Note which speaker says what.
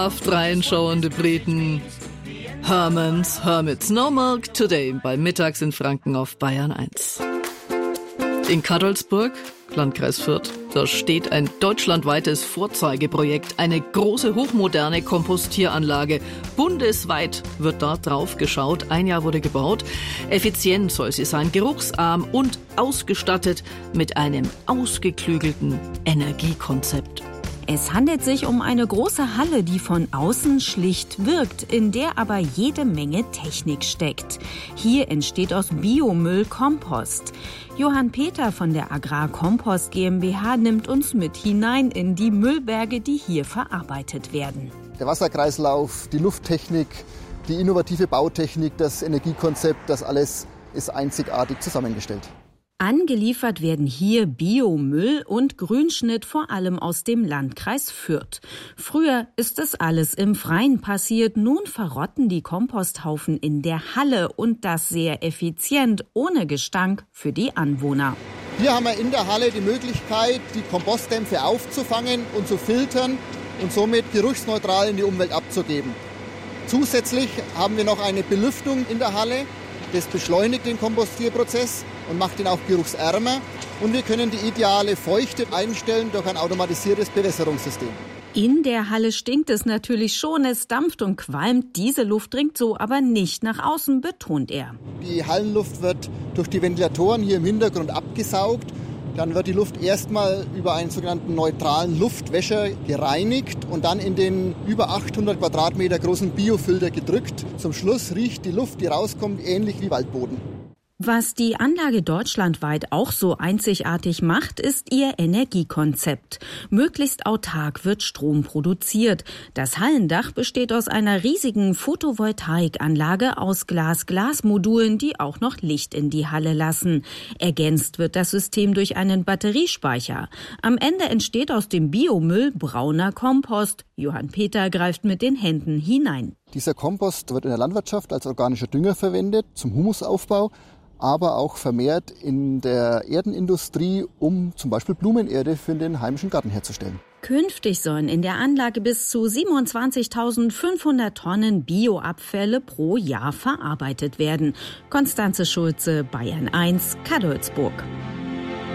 Speaker 1: Reihenschauende Briten. Hermits No Milk Today beim Mittags in Franken auf Bayern 1. In Cadolzburg, Landkreis Fürth, da steht ein deutschlandweites Vorzeigeprojekt, eine große hochmoderne Kompostieranlage. Bundesweit wird da drauf geschaut. Ein Jahr wurde gebaut. Effizient soll sie sein, geruchsarm und ausgestattet mit einem ausgeklügelten Energiekonzept.
Speaker 2: Es handelt sich um eine große Halle, die von außen schlicht wirkt, in der aber jede Menge Technik steckt. Hier entsteht aus Biomüll Kompost. Johann Peter von der Agrarkompost GmbH nimmt uns mit hinein in die Müllberge, die hier verarbeitet werden.
Speaker 3: Der Wasserkreislauf, die Lufttechnik, die innovative Bautechnik, das Energiekonzept, das alles ist einzigartig zusammengestellt.
Speaker 2: Angeliefert werden hier Biomüll und Grünschnitt vor allem aus dem Landkreis Fürth. Früher ist das alles im Freien passiert. Nun verrotten die Komposthaufen in der Halle und das sehr effizient, ohne Gestank für die Anwohner.
Speaker 3: Hier haben wir in der Halle die Möglichkeit, die Kompostdämpfe aufzufangen und zu filtern und somit geruchsneutral in die Umwelt abzugeben. Zusätzlich haben wir noch eine Belüftung in der Halle. Das beschleunigt den Kompostierprozess und macht ihn auch geruchsärmer. Und wir können die ideale Feuchte einstellen durch ein automatisiertes Bewässerungssystem.
Speaker 2: In der Halle stinkt es natürlich schon, es dampft und qualmt. Diese Luft dringt so aber nicht nach außen, betont er.
Speaker 3: Die Hallenluft wird durch die Ventilatoren hier im Hintergrund abgesaugt. Dann wird die Luft erstmal über einen sogenannten neutralen Luftwäscher gereinigt und dann in den über 800 Quadratmeter großen Biofilter gedrückt. Zum Schluss riecht die Luft, die rauskommt, ähnlich wie Waldboden.
Speaker 2: Was die Anlage deutschlandweit auch so einzigartig macht, ist ihr Energiekonzept. Möglichst autark wird Strom produziert. Das Hallendach besteht aus einer riesigen Photovoltaikanlage aus Glasmodulen, die auch noch Licht in die Halle lassen. Ergänzt wird das System durch einen Batteriespeicher. Am Ende entsteht aus dem Biomüll brauner Kompost. Johann Peter greift mit den Händen hinein.
Speaker 3: Dieser Kompost wird in der Landwirtschaft als organischer Dünger verwendet, zum Humusaufbau, aber auch vermehrt in der Erdenindustrie, um zum Beispiel Blumenerde für den heimischen Garten herzustellen.
Speaker 2: Künftig sollen in der Anlage bis zu 27.500 Tonnen Bioabfälle pro Jahr verarbeitet werden. Konstanze Schulze, Bayern 1, Cadolzburg.